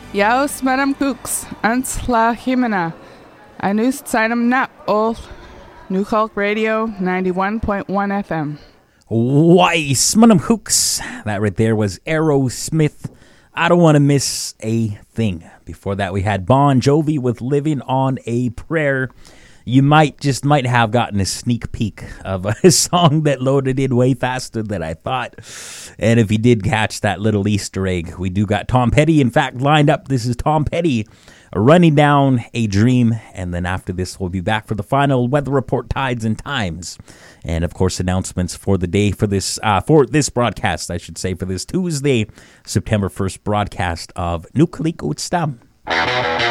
Jaus Madam Cooks, ans la Jimena. Anus Sidam Nap, Ol New Hulk Radio 91.1 FM. Weiss, Madam Cooks. That right there was Aerosmith. I don't want to miss a thing. Before that, we had Bon Jovi with Living on a Prayer. You might have gotten a sneak peek of a song that loaded in way faster than I thought. And if you did catch that little Easter egg, we do got Tom Petty, in fact, lined up. This is Tom Petty, Running Down a Dream. And then after this, we'll be back for the final weather report, tides and times. And, of course, announcements for the day for this broadcast, I should say, for this Tuesday, September 1st broadcast of Nukaliko Stam.